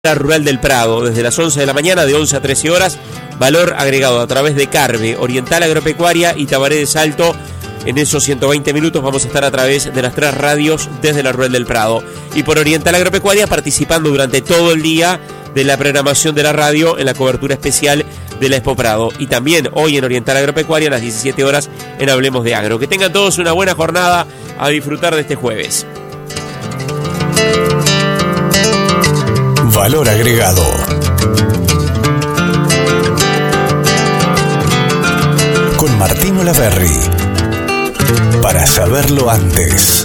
Rural del Prado, desde las 11 de la mañana, de 11 a 13 horas, valor agregado a través de Carve, Oriental Agropecuaria y Tabaré de Salto. En esos 120 minutos vamos a estar a través de las 3 radios desde la Rural del Prado. Y por Oriental Agropecuaria participando durante todo el día de la programación de la radio en la cobertura especial de la Expo Prado. Y también hoy en Oriental Agropecuaria a las 17 horas en Hablemos de Agro. Que tengan todos una buena jornada, a disfrutar de este jueves. Valor agregado. Con Martín Olaverri. Para saberlo antes.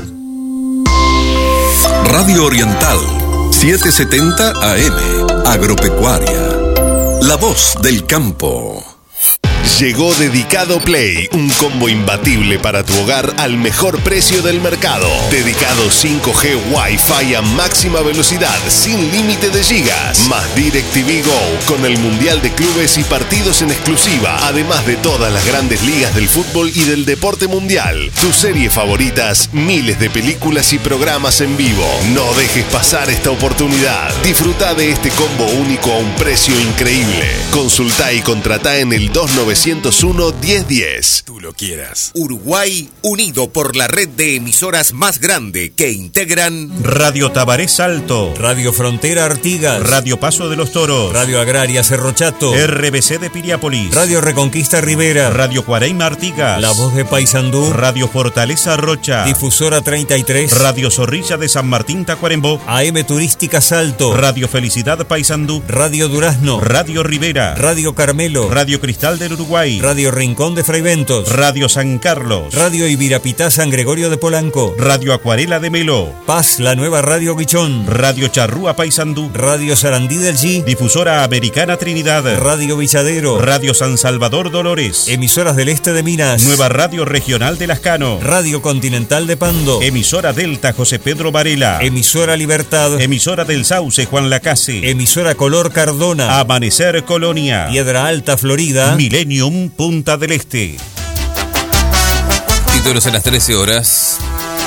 Radio Oriental 770 AM. Agropecuaria. La voz del campo. Llegó Dedicado Play, un combo imbatible para tu hogar al mejor precio del mercado. Dedicado 5G Wi-Fi a máxima velocidad, sin límite de gigas. Más DirecTV Go, con el Mundial de Clubes y partidos en exclusiva. Además de todas las grandes ligas del fútbol y del deporte mundial. Tus series favoritas, miles de películas y programas en vivo. No dejes pasar esta oportunidad. Disfruta de este combo único a un precio increíble. Consultá y contratá en el 2901-1010. Tú lo quieras. Uruguay unido por la red de emisoras más grande que integran Radio Tabaré Salto, Radio Frontera Artigas, Radio Paso de los Toros, Radio Agraria Cerro Chato, RBC de Piriápolis, Radio Reconquista Rivera, Radio Cuareima Artigas, La Voz de Paysandú, Radio Fortaleza Rocha, Difusora 33, Radio Zorrilla de San Martín Tacuarembó, AM Turística Salto, Radio Felicidad Paysandú, Radio Durazno, Radio Rivera, Radio Carmelo, Radio Cristal del Uruguay, Radio Rincón de Fraiventos, Radio San Carlos, Radio Ibirapitá San Gregorio de Polanco, Radio Acuarela de Melo, Paz, la nueva Radio Guichón, Radio Charrúa Paysandú, Radio Sarandí del G, Difusora Americana Trinidad, Radio Villadero, Radio San Salvador Dolores, Emisoras del Este de Minas, Nueva Radio Regional de Lascano, Radio Continental de Pando, Emisora Delta José Pedro Varela, Emisora Libertad, Emisora del Sauce Juan Lacase, Emisora Color Cardona, Amanecer Colonia, Piedra Alta Florida, Millennium Punta del Este. Títulos a las 13 horas.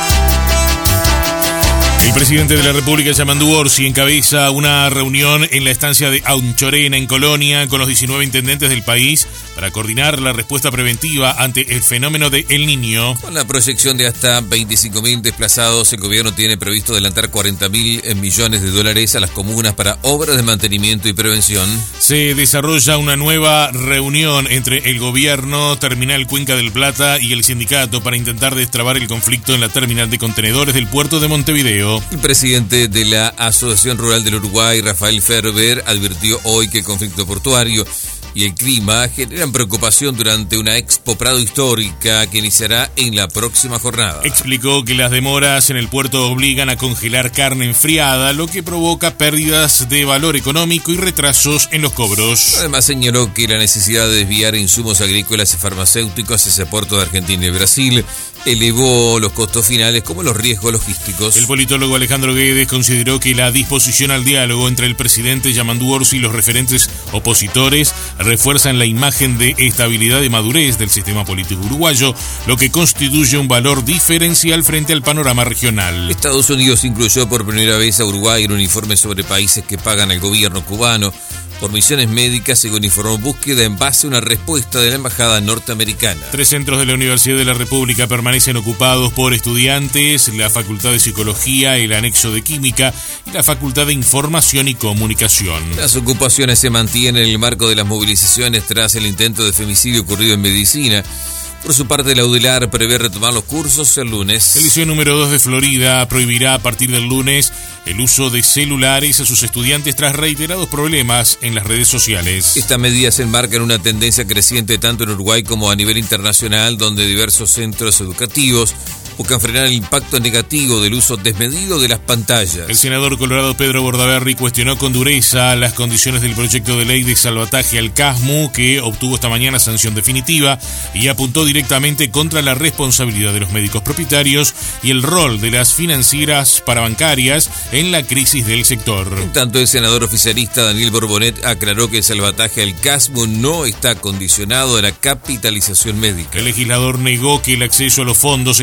El presidente de la República, Yamandu Orsi, encabeza una reunión en la estancia de Anchorena, en Colonia, con los 19 intendentes del país para coordinar la respuesta preventiva ante el fenómeno de El Niño. Con la proyección de hasta 25.000 desplazados, el gobierno tiene previsto adelantar 40.000 millones de dólares a las comunas para obras de mantenimiento y prevención. Se desarrolla una nueva reunión entre el gobierno, Terminal Cuenca del Plata y el sindicato para intentar destrabar el conflicto en la terminal de contenedores del puerto de Montevideo. El presidente de la Asociación Rural del Uruguay, Rafael Ferber, advirtió hoy que el conflicto portuario y el clima generan preocupación durante una Expo Prado histórica que iniciará en la próxima jornada. Explicó que las demoras en el puerto obligan a congelar carne enfriada, lo que provoca pérdidas de valor económico y retrasos en los cobros. Además señaló que la necesidad de desviar insumos agrícolas y farmacéuticos hacia puertos de Argentina y Brasil elevó los costos finales como los riesgos logísticos. El politólogo Alejandro Guedes consideró que la disposición al diálogo entre el presidente Yamandu Orsi y los referentes opositores refuerzan la imagen de estabilidad y madurez del sistema político uruguayo, lo que constituye un valor diferencial frente al panorama regional. Estados Unidos incluyó por primera vez a Uruguay en un informe sobre países que pagan al gobierno cubano por misiones médicas, según informó Búsqueda en base a una respuesta de la embajada norteamericana. 3 centros de la Universidad de la República permanecen ocupados por estudiantes, la Facultad de Psicología, el Anexo de Química y la Facultad de Información y Comunicación. Las ocupaciones se mantienen en el marco de las movilizaciones tras el intento de femicidio ocurrido en Medicina. Por su parte, la UDELAR prevé retomar los cursos el lunes. El Liceo número 2 de Florida prohibirá a partir del lunes el uso de celulares a sus estudiantes tras reiterados problemas en las redes sociales. Esta medida se enmarca en una tendencia creciente tanto en Uruguay como a nivel internacional, donde diversos centros educativos buscan frenar el impacto negativo del uso desmedido de las pantallas. El senador colorado Pedro Bordaberry cuestionó con dureza las condiciones del proyecto de ley de salvataje al CASMU, que obtuvo esta mañana sanción definitiva, y apuntó directamente contra la responsabilidad de los médicos propietarios y el rol de las financieras parabancarias en la crisis del sector. En tanto, el senador oficialista Daniel Borbonet aclaró que el salvataje al CASMU no está condicionado a la capitalización médica. El legislador negó que el acceso a los fondos esté supeditado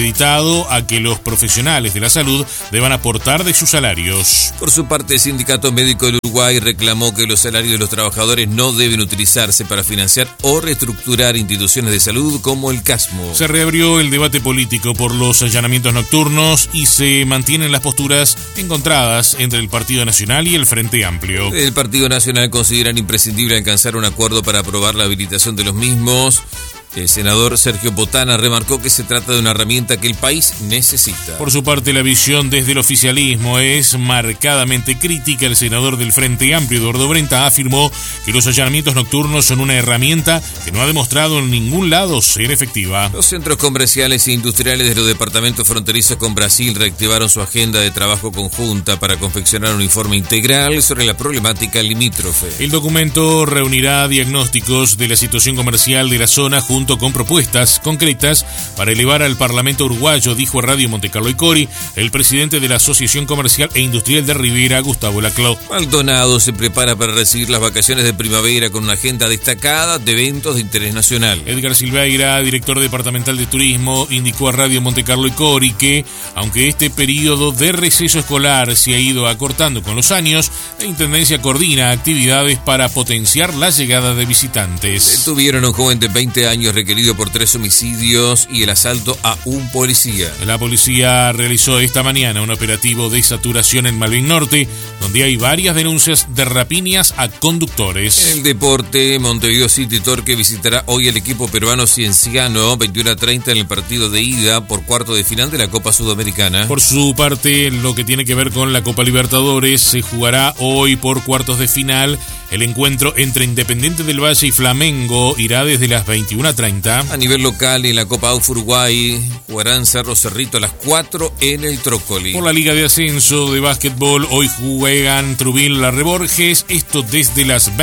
supeditado a que los profesionales de la salud deban aportar de sus salarios. Por su parte, el Sindicato Médico del Uruguay reclamó que los salarios de los trabajadores no deben utilizarse para financiar o reestructurar instituciones de salud como el CASMO. Se reabrió el debate político por los allanamientos nocturnos y se mantienen las posturas encontradas entre el Partido Nacional y el Frente Amplio. El Partido Nacional consideran imprescindible alcanzar un acuerdo para aprobar la habilitación de los mismos. El senador Sergio Botana remarcó que se trata de una herramienta que el país necesita. Por su parte, la visión desde el oficialismo es marcadamente crítica. El senador del Frente Amplio, Eduardo Brenta, afirmó que los allanamientos nocturnos son una herramienta que no ha demostrado en ningún lado ser efectiva. Los centros comerciales e industriales de los departamentos fronterizos con Brasil reactivaron su agenda de trabajo conjunta para confeccionar un informe integral sobre la problemática limítrofe. El documento reunirá diagnósticos de la situación comercial de la zona junto con propuestas concretas para elevar al Parlamento uruguayo, dijo a Radio Montecarlo y Cori el presidente de la Asociación Comercial e Industrial de Rivera, Gustavo Laclau. Maldonado se prepara para recibir las vacaciones de primavera con una agenda destacada de eventos de interés nacional. Edgar Silveira, director departamental de turismo, indicó a Radio Montecarlo y Cori que, aunque este periodo de receso escolar se ha ido acortando con los años, la Intendencia coordina actividades para potenciar la llegada de visitantes. Detuvieron a un joven de 20 años requerido por 3 homicidios y el asalto a un policía. La policía realizó esta mañana un operativo de saturación en Malvin Norte, donde hay varias denuncias de rapiñas a conductores. En el deporte, Montevideo City Torque visitará hoy el equipo peruano Cienciano, 21:30 en el partido de ida por cuarto de final de la Copa Sudamericana. Por su parte, lo que tiene que ver con la Copa Libertadores, se jugará hoy por cuartos de final. El encuentro entre Independiente del Valle y Flamengo irá desde las 21:30. A nivel local, en la Copa AUF Uruguay, jugarán Cerro Cerrito a las 4 en el Trócoli. Por la Liga de Ascenso de Básquetbol, hoy juegan Trubil Larre Borges, esto desde las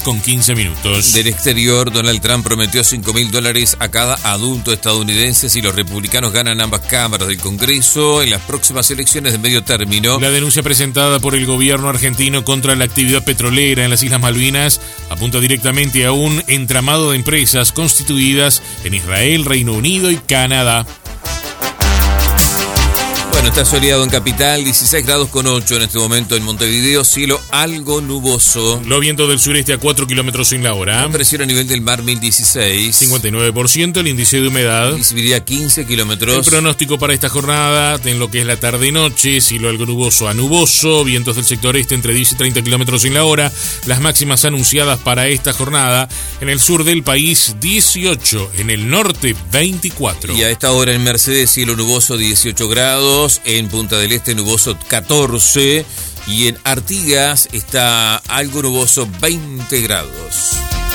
20:15. Del exterior, Donald Trump prometió $5.000 a cada adulto estadounidense si los republicanos ganan ambas cámaras del Congreso en las próximas elecciones de medio término. La denuncia presentada por el gobierno argentino contra la actividad petrolera en las Islas Malvinas apunta directamente a un entramado de empresas constituidas en Israel, Reino Unido y Canadá. Bueno, está soleado en Capital, 16 grados con 8 en este momento en Montevideo, cielo algo nuboso. Los vientos del sureste a 4 kilómetros en la hora. La presión a nivel del mar 1016. 59% el índice de humedad. Visibilidad 15 kilómetros. El pronóstico para esta jornada, en lo que es la tarde-noche, cielo algo nuboso a nuboso, vientos del sector este entre 10 y 30 kilómetros en la hora. Las máximas anunciadas para esta jornada, en el sur del país 18, en el norte 24. Y a esta hora en Mercedes, cielo nuboso 18 grados. En Punta del Este nuboso 14 y en Artigas está algo nuboso 20 grados.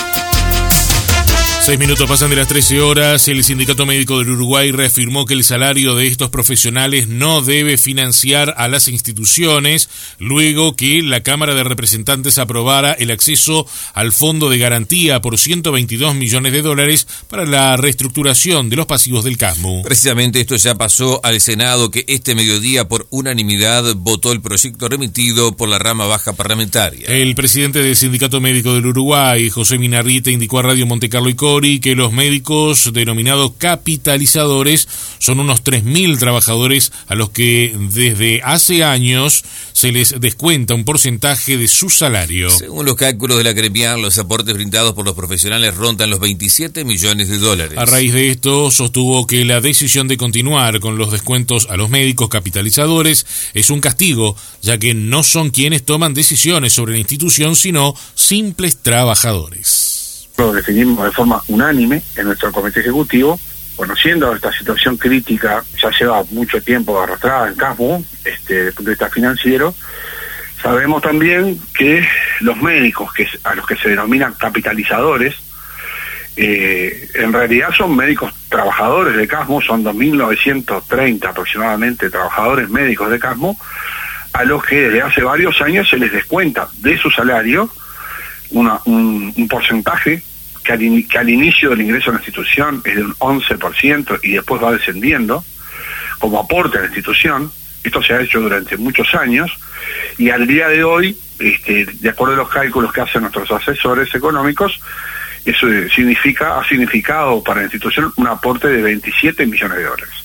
6 minutos pasan de las 13 horas. El Sindicato Médico del Uruguay reafirmó que el salario de estos profesionales no debe financiar a las instituciones, luego que la Cámara de Representantes aprobara el acceso al Fondo de Garantía por $122 millones para la reestructuración de los pasivos del CASMU. Precisamente esto ya pasó al Senado, que este mediodía por unanimidad votó el proyecto remitido por la rama baja parlamentaria. El presidente del Sindicato Médico del Uruguay, José Minarrita, indicó a Radio Montecarlo y Cori que los médicos denominados capitalizadores son unos 3.000 trabajadores a los que desde hace años se les descuenta un porcentaje de su salario. Según los cálculos de la gremial, los aportes brindados por los profesionales rondan los $27 millones. A raíz de esto, sostuvo que la decisión de continuar con los descuentos a los médicos capitalizadores es un castigo, ya que no son quienes toman decisiones sobre la institución, sino simples trabajadores. Lo definimos de forma unánime en nuestro comité ejecutivo, conociendo esta situación crítica, ya lleva mucho tiempo arrastrada en CASMU, desde el punto de vista financiero. Sabemos también que los médicos a los que se denominan capitalizadores, en realidad son médicos trabajadores de CASMU, son 2.930 aproximadamente trabajadores médicos de CASMU, a los que desde hace varios años se les descuenta de su salario un porcentaje que al inicio del ingreso a la institución es de un 11% y después va descendiendo como aporte a la institución. Esto se ha hecho durante muchos años y al día de hoy, de acuerdo a los cálculos que hacen nuestros asesores económicos, eso ha significado para la institución un aporte de $27 millones.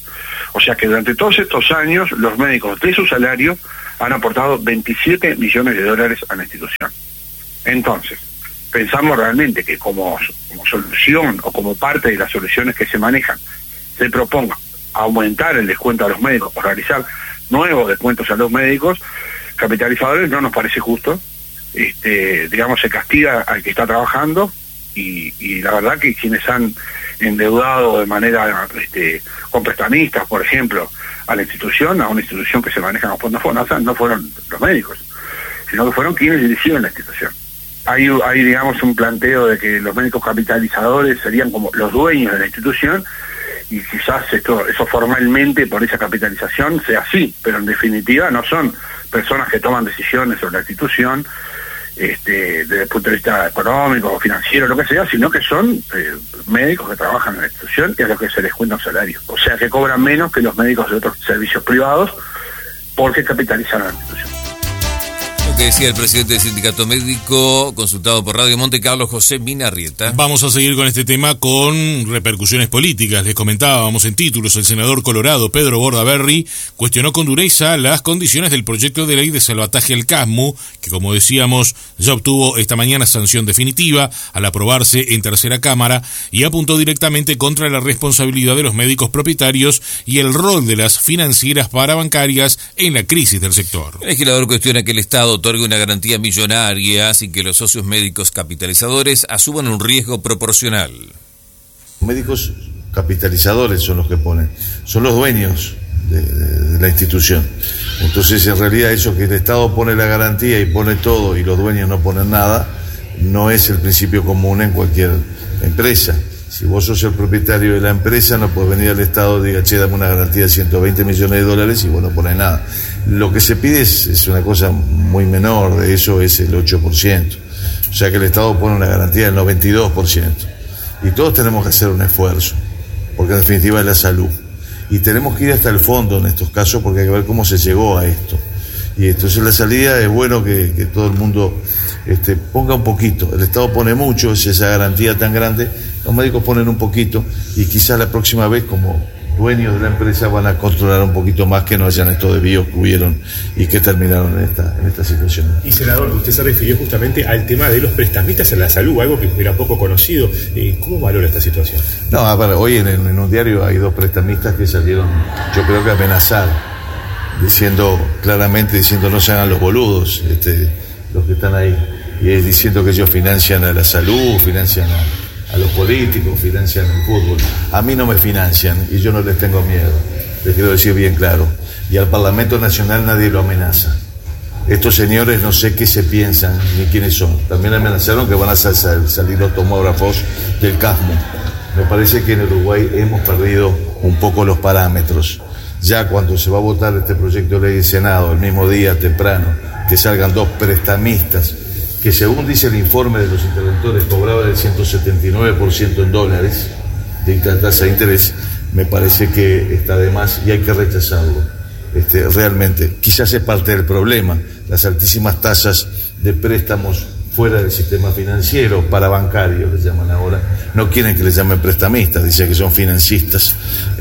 O sea que durante todos estos años los médicos de su salario han aportado 27 millones de dólares a la institución. Entonces, pensamos realmente que como solución o como parte de las soluciones que se manejan, se proponga aumentar el descuento a los médicos o realizar nuevos descuentos a los médicos capitalizadores, no nos parece justo. Digamos, se castiga al que está trabajando y la verdad que quienes han endeudado de manera con prestamistas, por ejemplo, a una institución que se maneja con fondos FONASA, no fueron los médicos, sino que fueron quienes dirigieron la institución. Hay digamos un planteo de que los médicos capitalizadores serían como los dueños de la institución, y quizás eso formalmente por esa capitalización sea así, pero en definitiva no son personas que toman decisiones sobre la institución desde el punto de vista económico o financiero, lo que sea, sino que son médicos que trabajan en la institución y a los que se les cuenta un salario. O sea que cobran menos que los médicos de otros servicios privados porque capitalizan la institución. Lo que decía el presidente del sindicato médico, consultado por Radio Monte Carlo, José Minarrieta. Vamos a seguir con este tema con repercusiones políticas. Les comentábamos en títulos, el senador colorado Pedro Bordaberry cuestionó con dureza las condiciones del proyecto de ley de salvataje al CASMU, que como decíamos ya obtuvo esta mañana sanción definitiva al aprobarse en tercera cámara, y apuntó directamente contra la responsabilidad de los médicos propietarios y el rol de las financieras parabancarias en la crisis del sector. El legislador cuestiona que el Estado otorgue una garantía millonaria sin que los socios médicos capitalizadores asuman un riesgo proporcional. Médicos capitalizadores son los que ponen, son los dueños de la institución. Entonces, en realidad, eso que el Estado pone la garantía y pone todo y los dueños no ponen nada, no es el principio común en cualquier empresa. Si vos sos el propietario de la empresa, no podés venir al Estado y diga, che, dame una garantía de 120 millones de dólares y vos no pones nada. Lo que se pide es una cosa muy menor, de eso es el 8%. O sea que el Estado pone una garantía del 92%. Y todos tenemos que hacer un esfuerzo, porque en definitiva es la salud. Y tenemos que ir hasta el fondo en estos casos porque hay que ver cómo se llegó a esto. Y entonces la salida es bueno que todo el mundo ponga un poquito. El Estado pone mucho, es esa garantía tan grande, los médicos ponen un poquito y quizás la próxima vez como dueños de la empresa van a controlar un poquito más, que no hayan estos desvíos que hubieron y que terminaron en esta situación. Y senador, usted se refirió justamente al tema de los prestamistas en la salud, algo que era poco conocido. ¿Cómo valora esta situación? No, a ver, hoy en un diario hay dos prestamistas que salieron, yo creo que a amenazar, claramente diciendo no se hagan los boludos, los que están ahí, y diciendo que ellos financian a la salud, financian a los políticos, financian el fútbol. A mí no me financian y yo no les tengo miedo, les quiero decir bien claro. Y al Parlamento Nacional nadie lo amenaza. Estos señores no sé qué se piensan ni quiénes son. También amenazaron que van a salir los tomógrafos del CASMU. Me parece que en Uruguay hemos perdido un poco los parámetros. Ya cuando se va a votar este proyecto de ley del Senado, el mismo día temprano, que salgan dos prestamistas, que según dice el informe de los interventores cobraba del 179% en dólares de tasa de interés, me parece que está de más y hay que rechazarlo. Realmente, quizás es parte del problema, las altísimas tasas de préstamos fuera del sistema financiero, parabancario les llaman ahora, no quieren que les llamen prestamistas, dicen que son financistas.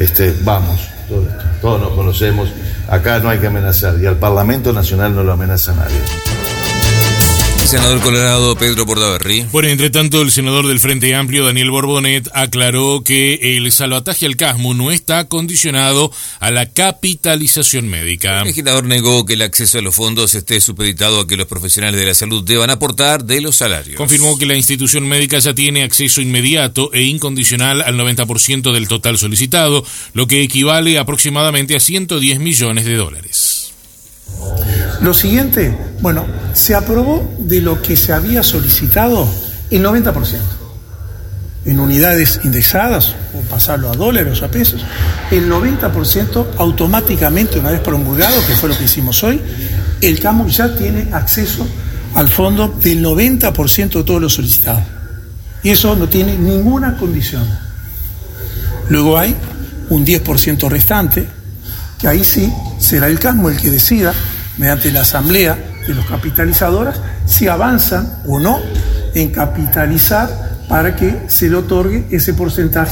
Todos nos conocemos, acá no hay que amenazar y al Parlamento Nacional no lo amenaza nadie. Senador colorado Pedro Bordaberry. Bueno, entre tanto, el senador del Frente Amplio, Daniel Borbonet, aclaró que el salvataje al CASMU no está condicionado a la capitalización médica. El legislador negó que el acceso a los fondos esté supeditado a que los profesionales de la salud deban aportar de los salarios. Confirmó que la institución médica ya tiene acceso inmediato e incondicional al 90% del total solicitado, lo que equivale aproximadamente a 110 millones de dólares. Lo siguiente, se aprobó de lo que se había solicitado el 90%. En unidades indexadas, o pasarlo a dólares o a pesos, el 90% automáticamente, una vez promulgado, que fue lo que hicimos hoy, el CASMU ya tiene acceso al fondo del 90% de todo lo solicitado. Y eso no tiene ninguna condición. Luego hay un 10% restante, que ahí sí será el CASMU el que decida, mediante la asamblea de los capitalizadoras, si avanzan o no en capitalizar para que se le otorgue ese porcentaje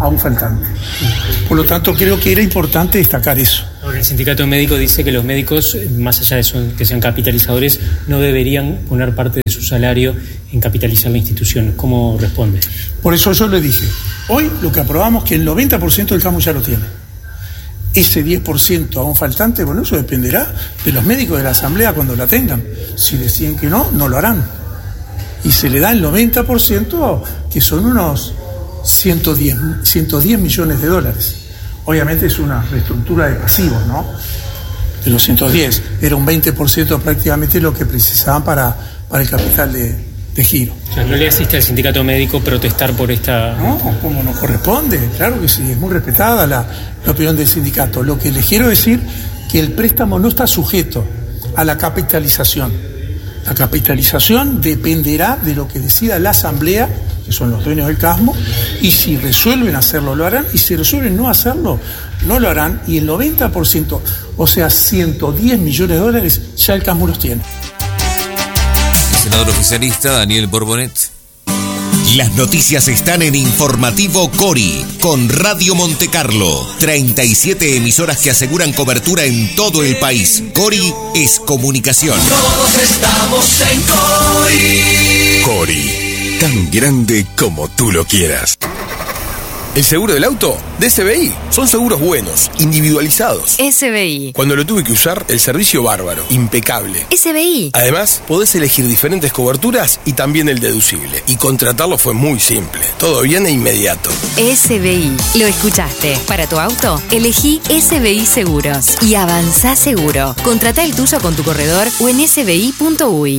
a un faltante. Por lo tanto, creo que era importante destacar eso. Ahora, el sindicato médico dice que los médicos, más allá de eso, que sean capitalizadores, no deberían poner parte de su salario en capitalizar la institución. ¿Cómo responde? Por eso yo le dije, hoy lo que aprobamos es que el 90% del CASMU ya lo tiene. Ese 10% a un faltante, bueno, eso dependerá de los médicos de la Asamblea cuando la tengan. Si deciden que no, no lo harán. Y se le da el 90%, que son unos 110 millones de dólares. Obviamente es una reestructura de pasivos, ¿no? De los 110, era un 20% prácticamente lo que precisaban para el capital de giro. O sea, ¿no le asiste al sindicato médico protestar por esta...? No, como nos corresponde, claro que sí, es muy respetada la opinión del sindicato. Lo que les quiero decir que el préstamo no está sujeto a la capitalización. La capitalización dependerá de lo que decida la Asamblea, que son los dueños del CASMU, y si resuelven hacerlo, lo harán, y si resuelven no hacerlo, no lo harán, y el 90%, o sea, 110 millones de dólares, ya el CASMU los tiene. El senador oficialista Daniel Borbonet. Las noticias están en Informativo Cori, con Radio Montecarlo. 37 emisoras que aseguran cobertura en todo el país. Cori es comunicación. Todos estamos en Cori. Cori, tan grande como tú lo quieras. El seguro del auto de SBI. Son seguros buenos, individualizados. SBI. Cuando lo tuve que usar, el servicio bárbaro, impecable. SBI. Además, podés elegir diferentes coberturas y también el deducible. Y contratarlo fue muy simple. Todo bien e inmediato. SBI. Lo escuchaste. Para tu auto, elegí SBI Seguros. Y avanzá seguro. Contratá el tuyo con tu corredor o en sbi.uy.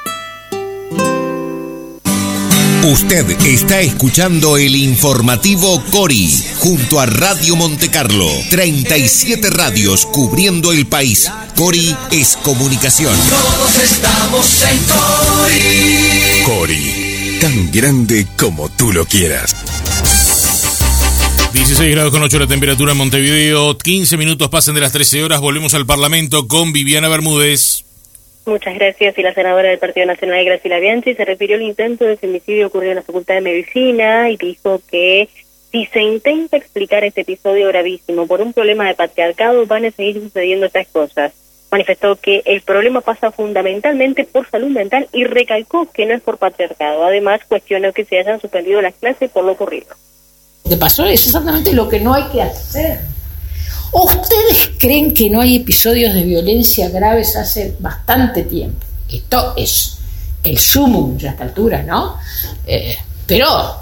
Usted está escuchando el Informativo Cori, junto a Radio Montecarlo. 37 radios cubriendo el país. Cori es comunicación. Todos estamos en Cori. Cori, tan grande como tú lo quieras. 16 grados con 8 la temperatura en Montevideo. 15 minutos pasan de las 13 horas. Volvemos al Parlamento con Viviana Bermúdez. Muchas gracias. Y la senadora del Partido Nacional, Graciela Bianchi, se refirió al intento de femicidio ocurrido en la Facultad de Medicina y dijo que si se intenta explicar este episodio gravísimo por un problema de patriarcado, van a seguir sucediendo estas cosas. Manifestó que el problema pasa fundamentalmente por salud mental y recalcó que no es por patriarcado. Además, cuestionó que se hayan suspendido las clases por lo ocurrido. Lo que pasó es exactamente lo que no hay que hacer. ¿O ustedes creen que no hay episodios de violencia graves hace bastante tiempo? Esto es el sumum ya a esta altura, ¿no? Pero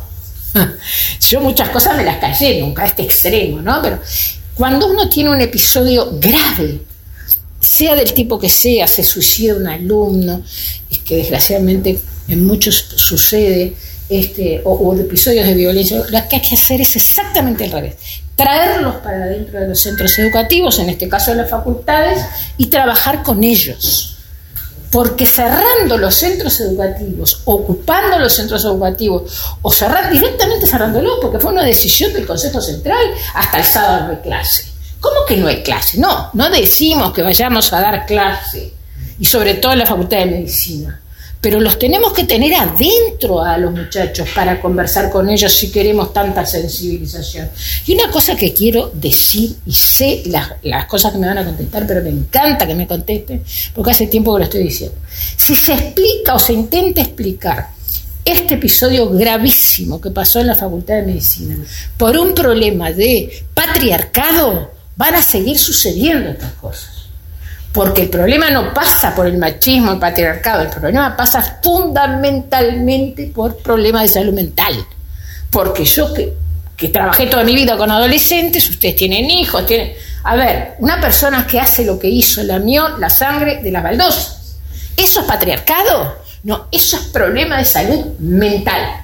yo muchas cosas me las callé, nunca a este extremo, ¿no? Pero cuando uno tiene un episodio grave, sea del tipo que sea, se suicida un alumno, es que desgraciadamente en muchos sucede, o de episodios de violencia, lo que hay que hacer es exactamente al revés. Traerlos para dentro de los centros educativos, en este caso de las facultades, y trabajar con ellos. Porque cerrando los centros educativos, ocupando los centros educativos, o directamente cerrándolos, porque fue una decisión del Consejo Central, hasta el sábado no hay clase. ¿Cómo que no hay clase? No decimos que vayamos a dar clase, y sobre todo en la Facultad de Medicina. Pero los tenemos que tener adentro a los muchachos para conversar con ellos si queremos tanta sensibilización. Y una cosa que quiero decir, y sé las cosas que me van a contestar, pero me encanta que me contesten, porque hace tiempo que lo estoy diciendo. Si se explica o se intenta explicar este episodio gravísimo que pasó en la Facultad de Medicina por un problema de patriarcado, van a seguir sucediendo estas cosas. Porque el problema no pasa por el machismo, el patriarcado, el problema pasa fundamentalmente por problemas de salud mental. Porque yo que trabajé toda mi vida con adolescentes, ustedes tienen hijos, A ver, una persona que hace lo que hizo, lamió la sangre de las baldosas, ¿eso es patriarcado? No, eso es problema de salud mental.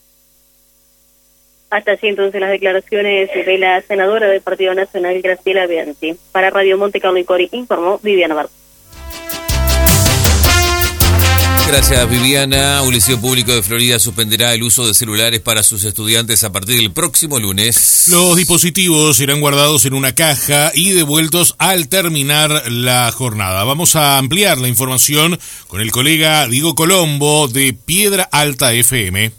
Hasta así entonces las declaraciones de la senadora del Partido Nacional, Graciela Bianchi. Para Radio Montecarlo y Cori informó Viviana Barco. Gracias, Viviana. Un liceo público de Florida suspenderá el uso de celulares para sus estudiantes a partir del próximo lunes. Los dispositivos serán guardados en una caja y devueltos al terminar la jornada. Vamos a ampliar la información con el colega Diego Colombo de Piedra Alta FM.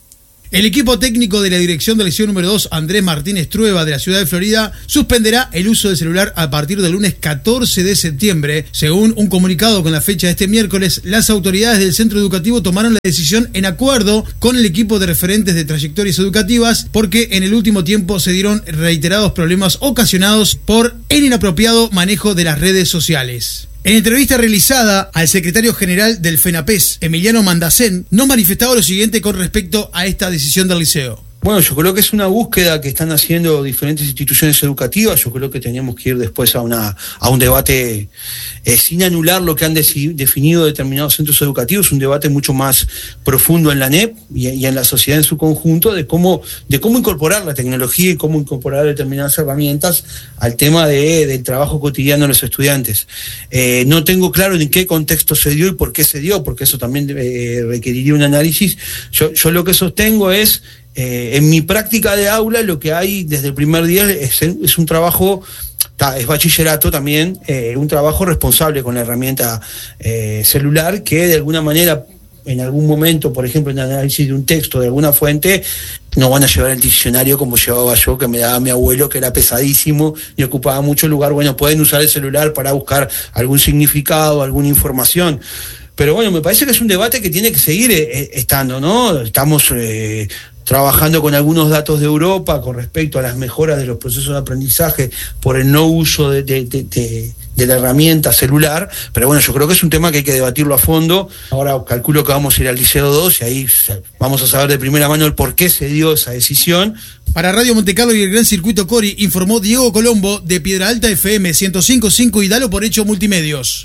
El equipo técnico de la dirección del Liceo número 2, Andrés Martínez Trueba, de la ciudad de Florida, suspenderá el uso del celular a partir del lunes 14 de septiembre. Según un comunicado con la fecha de este miércoles, las autoridades del centro educativo tomaron la decisión en acuerdo con el equipo de referentes de trayectorias educativas porque en el último tiempo se dieron reiterados problemas ocasionados por el inapropiado manejo de las redes sociales. En entrevista realizada al secretario general del FENAPES, Emiliano Mandacén, nos manifestaba lo siguiente con respecto a esta decisión del liceo. Bueno, yo creo que es una búsqueda que están haciendo diferentes instituciones educativas. Yo creo que tenemos que ir después a un debate sin anular lo que han definido determinados centros educativos, un debate mucho más profundo en la NEP y en la sociedad en su conjunto de cómo incorporar la tecnología y cómo incorporar determinadas herramientas al tema del trabajo cotidiano de los estudiantes. No tengo claro en qué contexto se dio y por qué se dio, porque eso también requeriría un análisis. Yo lo que sostengo es en mi práctica de aula lo que hay desde el primer día es un trabajo, es bachillerato también, un trabajo responsable con la herramienta celular que de alguna manera en algún momento, por ejemplo en el análisis de un texto de alguna fuente, no van a llevar el diccionario como llevaba yo, que me daba mi abuelo, que era pesadísimo y ocupaba mucho lugar. Bueno, pueden usar el celular para buscar algún significado, alguna información. Pero bueno, me parece que es un debate que tiene que seguir estando, ¿no? Estamos trabajando con algunos datos de Europa con respecto a las mejoras de los procesos de aprendizaje por el no uso de la herramienta celular, pero bueno, yo creo que es un tema que hay que debatirlo a fondo. Ahora calculo que vamos a ir al Liceo 2 y ahí vamos a saber de primera mano el por qué se dio esa decisión. Para Radio Montecarlo y el Gran Circuito Cori, informó Diego Colombo de Piedra Alta FM 105.5 y Dalo por Hecho Multimedios.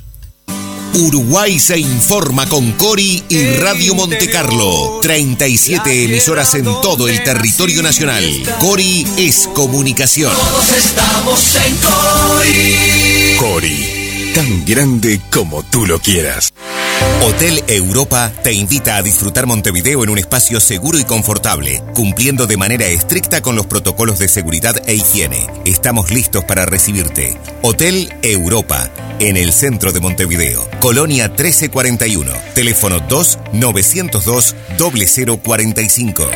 Uruguay se informa con Cori y Radio Montecarlo. 37 emisoras en todo el territorio nacional. Cori es comunicación. Todos estamos en Cori. Cori, tan grande como tú lo quieras. Hotel Europa te invita a disfrutar Montevideo en un espacio seguro y confortable, cumpliendo de manera estricta con los protocolos de seguridad e higiene. Estamos listos para recibirte. Hotel Europa, en el centro de Montevideo. Colonia 1341. Teléfono 2-902-0045.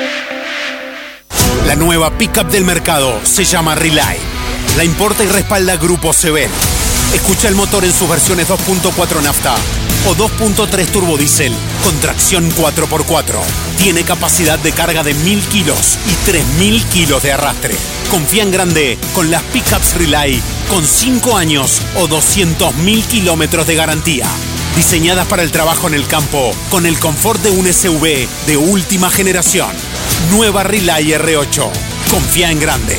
La nueva pickup del mercado se llama Relay. La importa y respalda Grupo Sebel. Escucha el motor en sus versiones 2.4 nafta o 2.3 turbodiesel con tracción 4x4. Tiene capacidad de carga de 1000 kilos y 3000 kilos de arrastre. Confía en grande con las pickups Relay con 5 años o 200.000 kilómetros de garantía. Diseñadas para el trabajo en el campo con el confort de un SUV de última generación. Nueva Relay R8. Confía en grande.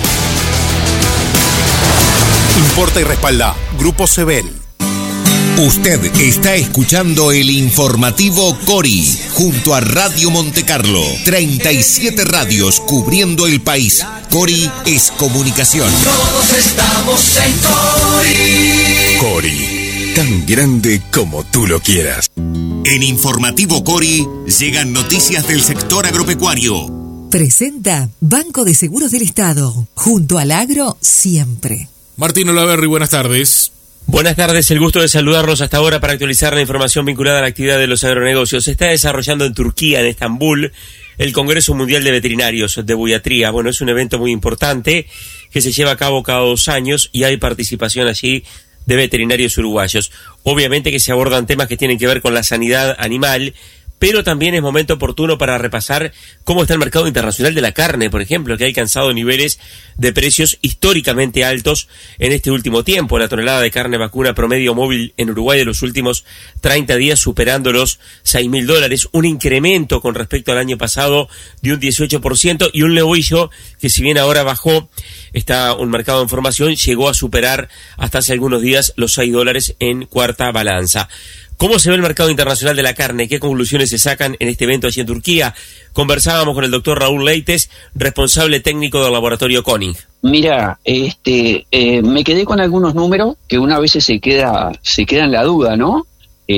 Importa y respalda Grupo Sebel. Usted está escuchando el informativo Cori junto a Radio Montecarlo. 37 radios cubriendo el país. Cori es comunicación. Todos estamos en Cori. Cori, tan grande como tú lo quieras. En Informativo Cori llegan noticias del sector agropecuario. Presenta Banco de Seguros del Estado. Junto al agro siempre. Martín Olaverri, buenas tardes. Buenas tardes, el gusto de saludarlos hasta ahora para actualizar la información vinculada a la actividad de los agronegocios. Se está desarrollando en Turquía, en Estambul, el Congreso Mundial de Veterinarios de Buiatría. Bueno, es un evento muy importante que se lleva a cabo cada 2 años y hay participación allí de veterinarios uruguayos. Obviamente que se abordan temas que tienen que ver con la sanidad animal, pero también es momento oportuno para repasar cómo está el mercado internacional de la carne, por ejemplo, que ha alcanzado niveles de precios históricamente altos en este último tiempo. La tonelada de carne vacuna promedio móvil en Uruguay de los últimos 30 días superando los $6.000, un incremento con respecto al año pasado de un 18%, y un leoillo que, si bien ahora bajó, está un mercado en formación, llegó a superar hasta hace algunos días los $6 en cuarta balanza. ¿Cómo se ve el mercado internacional de la carne? ¿Qué conclusiones se sacan en este evento allí en Turquía? Conversábamos con el doctor Raúl Leites, responsable técnico del laboratorio Koning. Mira, me quedé con algunos números que una vez se queda en la duda, ¿no?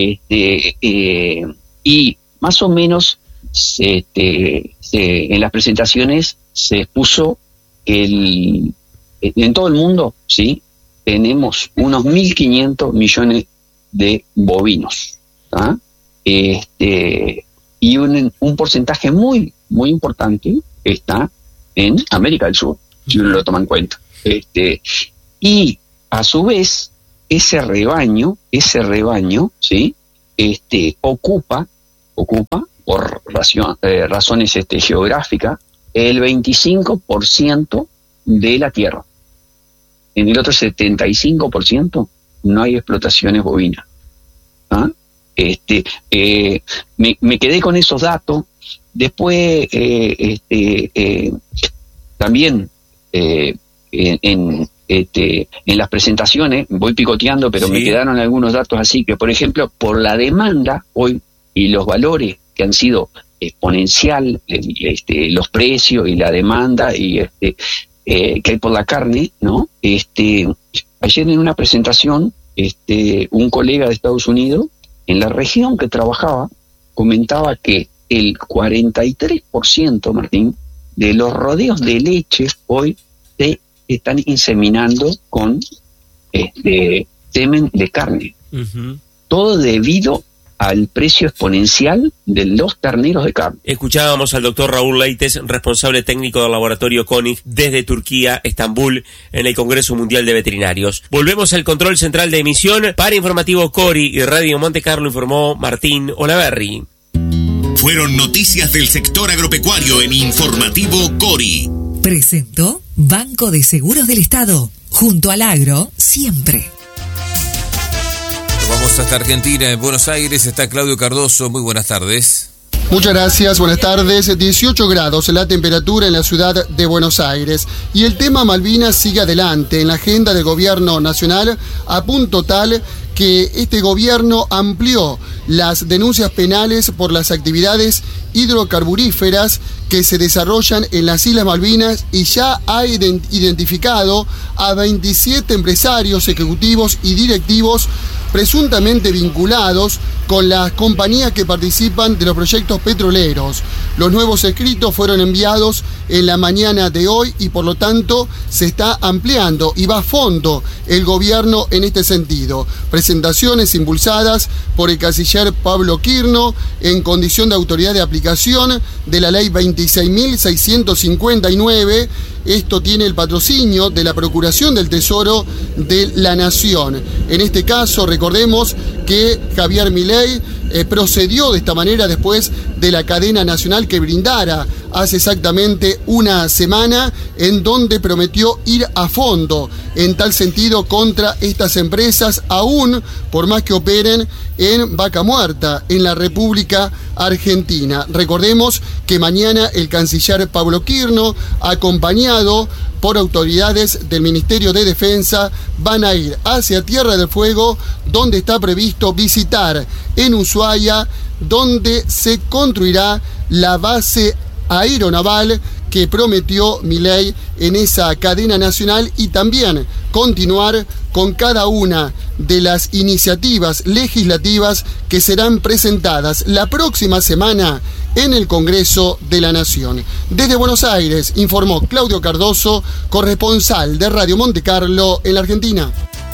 Y más o menos en las presentaciones se expuso en todo el mundo, ¿sí? Tenemos unos 1.500 millones de bovinos, ¿ah? Y un porcentaje muy muy importante está en América del Sur, si uno lo toma en cuenta. Y a su vez, ese rebaño, ¿sí? Ocupa por razones geográficas el 25% de la tierra. En el otro 75% no hay explotaciones bovinas. ¿Ah? Me quedé con esos datos. Después también en las presentaciones voy picoteando, pero me quedaron algunos datos así, que por ejemplo, por la demanda hoy y los valores que han sido exponencial, los precios y la demanda y que hay por la carne, ¿no? Ayer en una presentación, un colega de Estados Unidos, en la región que trabajaba, comentaba que el 43%, Martín, de los rodeos de leche hoy se están inseminando con semen de carne. Uh-huh. Todo debido al precio exponencial de los terneros de carne. Escuchábamos al doctor Raúl Leites, responsable técnico del laboratorio CONIF desde Turquía, Estambul, en el Congreso Mundial de Veterinarios. Volvemos al control central de emisión. Para Informativo Cori y Radio Monte Carlo informó Martín Olaverri. Fueron noticias del sector agropecuario en Informativo Cori. Presentó Banco de Seguros del Estado. Junto al agro, siempre. Vamos hasta Argentina, en Buenos Aires está Claudio Cardoso. Muy buenas tardes. Muchas gracias, buenas tardes. 18 grados la temperatura en la ciudad de Buenos Aires. Y el tema Malvinas sigue adelante en la agenda del gobierno nacional, a punto tal que este gobierno amplió las denuncias penales por las actividades hidrocarburíferas que se desarrollan en las Islas Malvinas y ya ha identificado a 27 empresarios, ejecutivos y directivos presuntamente vinculados con las compañías que participan de los proyectos petroleros. Los nuevos escritos fueron enviados en la mañana de hoy y por lo tanto se está ampliando y va a fondo el gobierno en este sentido. Presentaciones impulsadas por el canciller Pablo Quirno en condición de autoridad de aplicación de la ley 26.659. Esto tiene el patrocinio de la Procuración del Tesoro de la Nación. En este caso, recordemos que Javier Milei procedió de esta manera después de la cadena nacional que brindara hace exactamente una semana, en donde prometió ir a fondo en tal sentido contra estas empresas, aún por más que operen en Vaca Muerta, en la República Argentina. Recordemos que mañana el canciller Pablo Quirno, acompañado por autoridades del Ministerio de Defensa, van a ir hacia Tierra del Fuego, donde está previsto visitar en Ushuaia, donde se construirá la base aeronaval que prometió Milei en esa cadena nacional, y también continuar con cada una de las iniciativas legislativas que serán presentadas la próxima semana en el Congreso de la Nación. Desde Buenos Aires informó Claudio Cardoso, corresponsal de Radio Monte Carlo en la Argentina.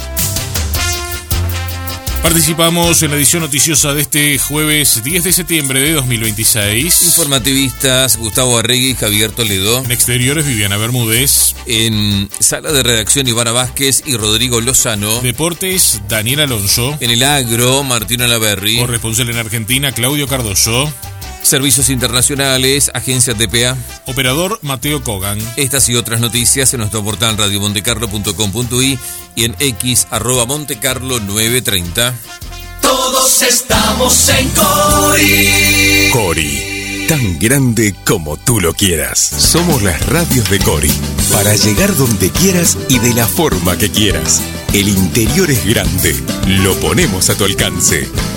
Participamos en la edición noticiosa de este jueves 10 de septiembre de 2026. Informativistas Gustavo Arregui y Javier Toledo. En exteriores, Viviana Bermúdez. En sala de redacción, Ivana Vázquez y Rodrigo Lozano. Deportes, Daniel Alonso. En el agro, Martín Olaverri. Corresponsal en Argentina, Claudio Cardoso. Servicios internacionales, Agencia TPA. Operador, Mateo Kogan. Estas y otras noticias en nuestro portal radiomontecarlo.com.uy y en X @Montecarlo 930. Todos estamos en Cori. Cori, tan grande como tú lo quieras. Somos las radios de Cori, para llegar donde quieras y de la forma que quieras. El interior es grande, lo ponemos a tu alcance.